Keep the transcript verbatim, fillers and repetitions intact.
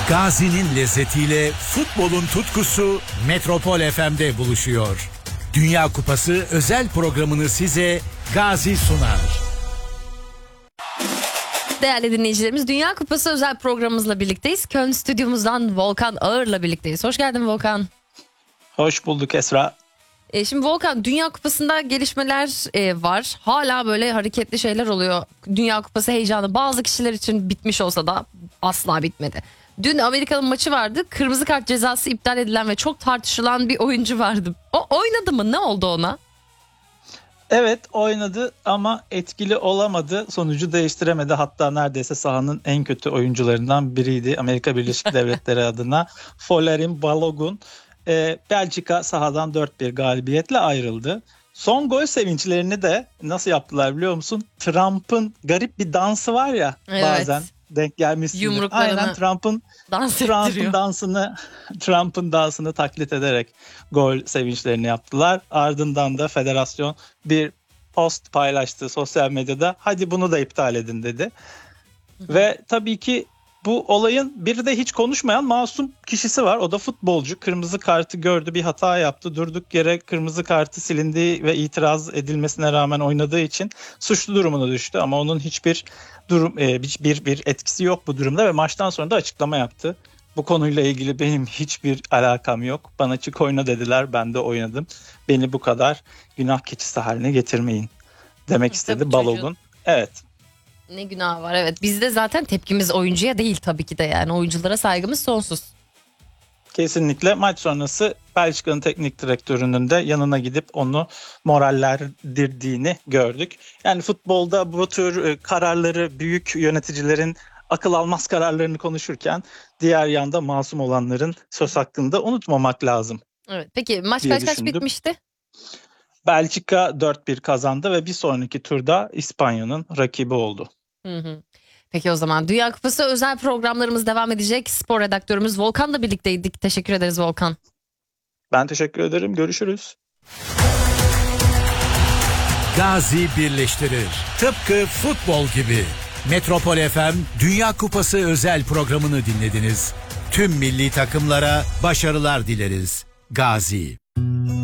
Gazi'nin lezzetiyle futbolun tutkusu Metropol F M'de buluşuyor. Dünya Kupası özel programını size Gazi sunar. Değerli dinleyicilerimiz, Dünya Kupası özel programımızla birlikteyiz. Köln stüdyomuzdan Volkan Ağır'la birlikteyiz. Hoş geldin Volkan. Hoş bulduk Esra. E şimdi Volkan, Dünya Kupası'nda gelişmeler e, var. Hala böyle hareketli şeyler oluyor. Dünya Kupası heyecanı bazı kişiler için bitmiş olsa da asla bitmedi. Dün Amerika'nın maçı vardı. Kırmızı kart cezası iptal edilen ve çok tartışılan bir oyuncu vardı. O oynadı mı? Ne oldu ona? Evet, oynadı ama etkili olamadı. Sonucu değiştiremedi. Hatta neredeyse sahanın en kötü oyuncularından biriydi. Amerika Birleşik Devletleri adına Folarin Balogun. Ee, Belçika sahadan dört bir galibiyetle ayrıldı. Son gol sevinçlerini de nasıl yaptılar biliyor musun? Trump'ın garip bir dansı var ya, evet, bazen denk gelmişsindir. Yumruklarını Aynen Trump'ın dans Trump'ın dansını Trump'ın dansını taklit ederek gol sevinçlerini yaptılar. Ardından da federasyon bir post paylaştı sosyal medyada. Hadi bunu da iptal edin dedi. Hı-hı. Ve tabii ki bu olayın bir de hiç konuşmayan masum kişisi var. O da futbolcu. Kırmızı kartı gördü, bir hata yaptı. Durduk yere kırmızı kartı silindi ve itiraz edilmesine rağmen oynadığı için suçlu durumuna düştü. Ama onun hiçbir durum bir bir etkisi yok bu durumda ve maçtan sonra da açıklama yaptı. Bu konuyla ilgili benim hiçbir alakam yok. Bana çık oyna dediler, ben de oynadım. Beni bu kadar günah keçisi haline getirmeyin demek istedi Balogun. Evet. Ne günah var, evet. Bizde zaten tepkimiz oyuncuya değil tabii ki de, yani oyunculara saygımız sonsuz. Kesinlikle. Maç sonrası Belçika'nın teknik direktörünün de yanına gidip onu morallendirdiğini gördük. Yani futbolda bu tür kararları büyük yöneticilerin akıl almaz kararlarını konuşurken diğer yanda masum olanların söz hakkını da unutmamak lazım. Evet. Peki maç kaç kaç bitmişti? Belçika dört bir kazandı ve bir sonraki turda İspanya'nın rakibi oldu. Hı hı. Peki o zaman Dünya Kupası özel programlarımız devam edecek. Spor redaktörümüz Volkan'la birlikteydik. Teşekkür ederiz Volkan. Ben teşekkür ederim. Görüşürüz. Gazi birleştirir. Tıpkı futbol gibi. Metropol F M Dünya Kupası özel programını dinlediniz. Tüm milli takımlara başarılar dileriz. Gazi.